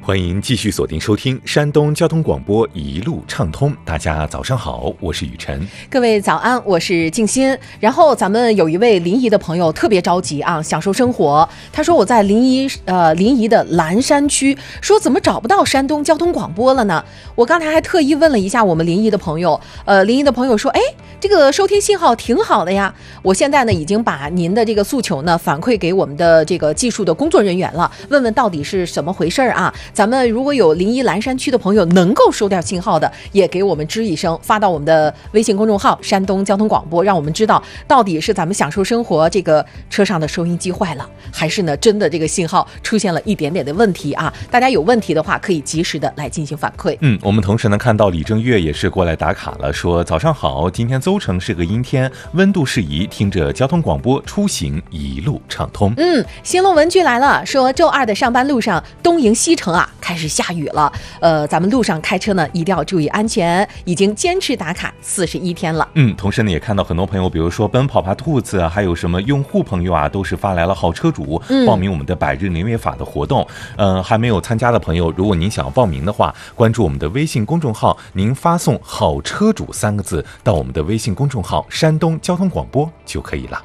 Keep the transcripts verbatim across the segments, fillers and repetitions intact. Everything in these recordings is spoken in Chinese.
欢迎继续锁定收听山东交通广播一路畅通。大家早上好，我是雨晨。 各位早安，我是静心。然后咱们有一位临沂的朋友特别着急啊，享受生活。他说我在临沂呃临沂的蓝山区，说怎么找不到山东交通广播了呢？我刚才还特意问了一下我们临沂的朋友，呃，临沂的朋友说，哎，这个收听信号挺好的呀。我现在呢已经把您的这个诉求呢反馈给我们的这个技术的工作人员了，问问到底是什么回事啊？咱们如果有临沂蓝山区的朋友能够收掉信号的，也给我们吱一声，发到我们的微信公众号山东交通广播，让我们知道到底是咱们享受生活这个车上的收音机坏了，还是呢真的这个信号出现了一点点的问题啊？大家有问题的话可以及时的来进行反馈。 嗯，我们同时呢看到李正月也是过来打卡了，说早上好，今天邹城是个阴天，温度适宜，听着交通广播出行一路畅通。 嗯，新龙文具来了，说周二的上班路上东营西城啊开始下雨了，呃，咱们路上开车呢一定要注意安全，已经坚持打卡四十一天了。 嗯，同时呢也看到很多朋友，比如说奔跑吧兔子啊，还有什么用户朋友啊，都是发来了好车主报名我们的百日年约法的活动。嗯、呃，还没有参加的朋友，如果您想要报名的话，关注我们的微信公众号，您发送好车主三个字到我们的微信公众号山东交通广播就可以了。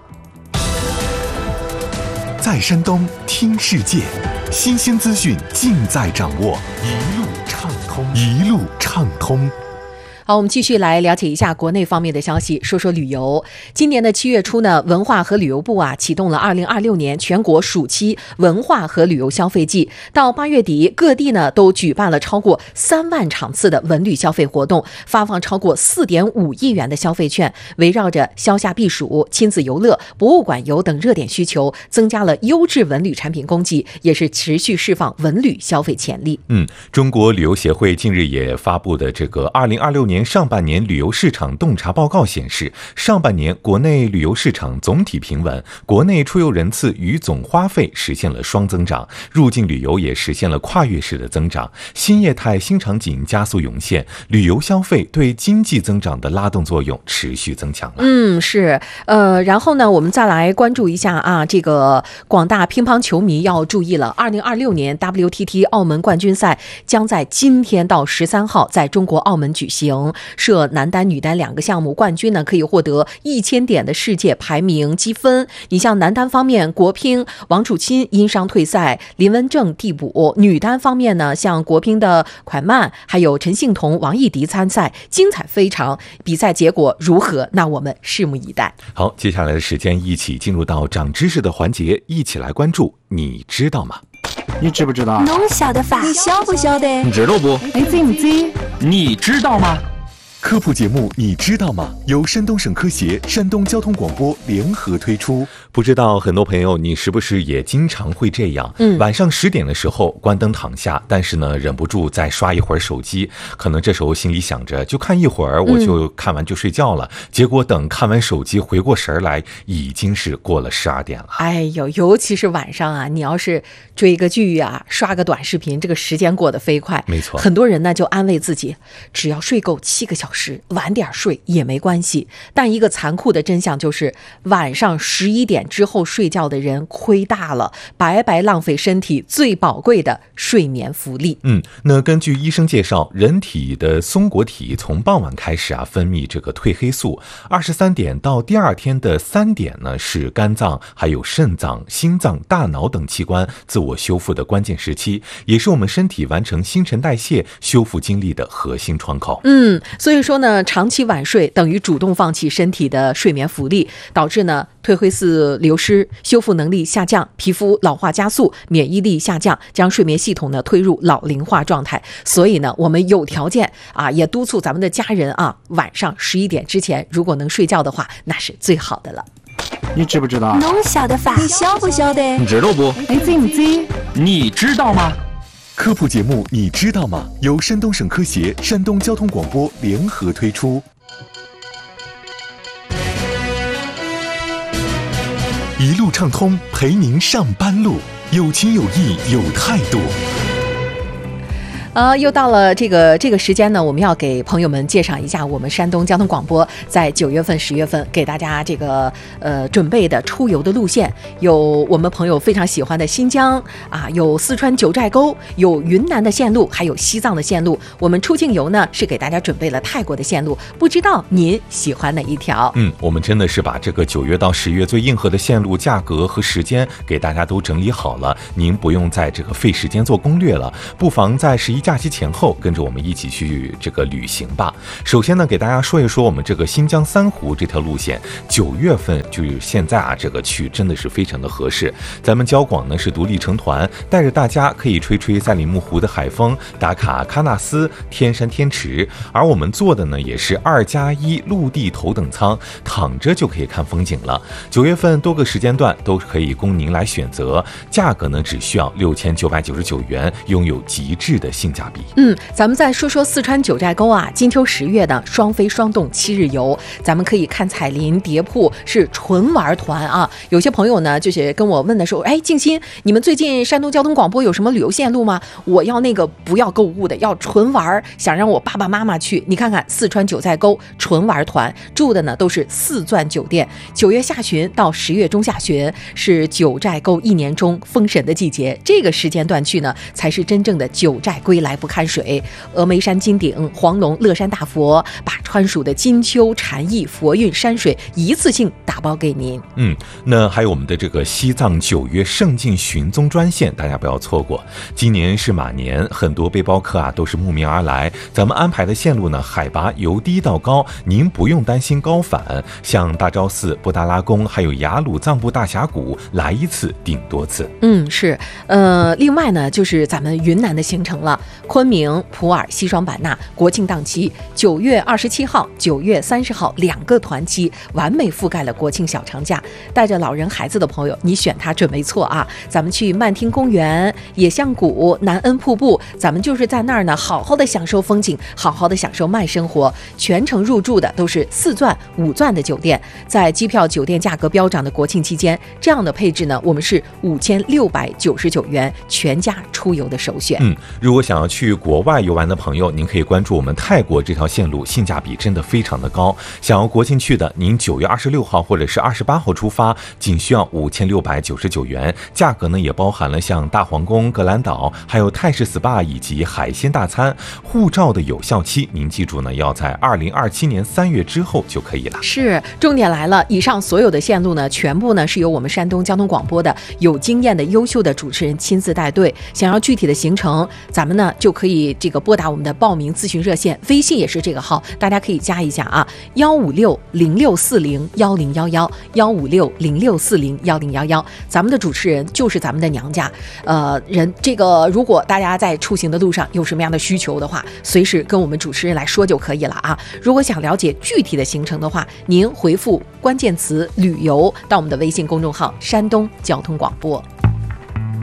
在山东听世界，新鲜资讯尽在掌握，一路畅通，一路畅通。 好，我们继续来了解一下国内方面的消息，说说旅游。今年的七月初呢，文化和旅游部啊启动了二零二六年全国暑期文化和旅游消费季。到八月底，各地呢都举办了超过三万场次的文旅消费活动，发放超过四点五亿元的消费券，围绕着消夏避暑、亲子游乐、博物馆游等热点需求，增加了优质文旅产品供给，也是持续释放文旅消费潜力。 嗯，中国旅游协会近日也发布的这个二零二六年上半年旅游市场洞察报告显示，上半年国内旅游市场总体平稳，国内出游人次与总花费实现了双增长，入境旅游也实现了跨越式的增长，新业态新场景加速涌现，旅游消费对经济增长的拉动作用持续增强了。 嗯，是，呃，然后呢，我们再来关注一下啊，这个广大乒乓球迷要注意了，二零二六年 W T T 澳门冠军赛将在今天到十三号在中国澳门举行。设男单女单两个项目，冠军呢可以获得一千点的世界排名积分。你像男单方面，国乒王楚钦因伤退赛，林文正替补；女单方面呢，像国乒的蒯曼还有陈幸同、王艺迪参赛，精彩非常。比赛结果如何？那我们拭目以待。 好，接下来的时间一起进入到长知识的环节，一起来关注。你知道吗？ 你知不知道？ 侬晓得法？ 你晓不晓得？ 你知道不？ 你知不知？ 你知道吗？ 科普节目你知道吗？由山东省科协、山东交通广播联合推出。 不知道很多朋友你是不是也经常会这样？嗯，晚上十点的时候关灯躺下，但是呢忍不住再刷一会儿手机，可能这时候心里想着就看一会儿，我就看完就睡觉了。嗯、结果等看完手机回过神来，已经是过了十二点了。 哎呦，尤其是晚上啊，你要是追个剧啊，刷个短视频，这个时间过得飞快。 没错， 很多人呢就安慰自己，只要睡够七个小时，晚点睡也没关系。但一个残酷的真相就是，晚上十一点之后睡觉的人亏大了，白白浪费身体最宝贵的睡眠福利。 嗯，那根据医生介绍，人体的松果体从傍晚开始啊分泌这个褪黑素，二十三点到第二天的三点呢是肝脏、还有肾脏、心脏、大脑等器官自我修复的关键时期，也是我们身体完成新陈代谢、修复精力的核心窗口。 嗯，所以说呢，长期晚睡等于主动放弃身体的睡眠福利，导致呢褪黑素流失，修复能力下降，皮肤老化加速，免疫力下降，将睡眠系统呢推入老龄化状态。所以呢，我们有条件啊，也督促咱们的家人啊，晚上十一点之前如果能睡觉的话，那是最好的了。 你知不知道？ 侬晓得法？你晓不晓得？ 你知道不？ 你知不知？ 你知道吗？ 科普节目你知道吗？由山东省科协、山东交通广播联合推出。一路畅通，陪您上班路，有情有义有态度。 呃，又到了这个这个时间呢，我们要给朋友们介绍一下我们山东交通广播在九月份、十月份给大家这个呃准备的出游的路线，有我们朋友非常喜欢的新疆啊，有四川九寨沟，有云南的线路，还有西藏的线路。我们出境游呢是给大家准备了泰国的线路，不知道您喜欢哪一条？ 嗯，我们真的是把这个九月到十月最硬核的线路价格和时间给大家都整理好了，您不用在这个费时间做攻略了，不妨在十一假期前后跟着我们一起去这个旅行吧。首先呢，给大家说一说我们这个新疆三湖这条路线，九月份就是现在啊，这个去真的是非常的合适。咱们交广呢是独立成团，带着大家可以吹吹赛里木湖的海风，打卡喀纳斯、天山天池，而我们坐的呢也是二加一陆地头等舱，躺着就可以看风景了。九月份多个时间段都可以供您来选择，价格呢只需要六千九百九十九元，拥有极致的性价比。 嗯，咱们再说说四川九寨沟啊，金秋十月的双飞双动七日游，咱们可以看彩林、蝶瀑，是纯玩团啊。有些朋友呢，就是跟我问的时候，哎，静心，你们最近山东交通广播有什么旅游线路吗？我要那个不要购物的，要纯玩，想让我爸爸妈妈去。你看看四川九寨沟纯玩团，住的呢都是四钻酒店。九月下旬到十月中下旬是九寨沟一年中封神的季节，这个时间段去呢，才是真正的九寨归来不看水。峨眉山金顶、黄龙、乐山大佛，把川蜀的金秋、禅意、佛韵、山水一次性打包给您。 嗯，那还有我们的这个西藏九月胜境寻踪专线，大家不要错过。今年是马年，很多背包客啊都是慕名而来，咱们安排的线路呢，海拔由低到高，您不用担心高反。像大昭寺、布达拉宫，还有雅鲁藏布大峡谷，来一次顶多次。 嗯，是，呃，另外呢，就是咱们云南的行程了，昆明、普洱、西双版纳国庆档期，九月二十七号、九月三十号两个团期，完美覆盖了国庆小长假。带着老人孩子的朋友，你选它准没错啊！咱们去曼听公园、野象谷、南恩瀑布，咱们就是在那儿呢，好好的享受风景，好好的享受慢生活。全程入住的都是四钻、五钻的酒店，在机票、酒店价格飙涨的国庆期间，这样的配置呢，我们是五千六百九十九元，全家出游的首选。 嗯，如果想要去国外游玩的朋友，您可以关注我们泰国这条线路，性价比真的非常的高。想要国庆去的，您九月二十六号或者是二十八号出发，仅需要五千六百九十九元，价格呢也包含了像大皇宫、格兰岛，还有泰式 S P A 以及海鲜大餐。护照的有效期，您记住呢，要在二零二七年三月之后就可以了。 是，重点来了，以上所有的线路呢，全部呢是由我们山东交通广播的有经验的优秀的主持人亲自带队。想要具体的行程，咱们呢就可以这个拨打我们的报名咨询热线，微信也是这个号，大家可以加一下啊，幺五六零六四零幺零幺幺，幺五六零六四零幺零幺幺。咱们的主持人就是咱们的娘家，呃，人这个如果大家在出行的路上有什么样的需求的话，随时跟我们主持人来说就可以了啊。如果想了解具体的行程的话，您回复关键词旅游到我们的微信公众号山东交通广播。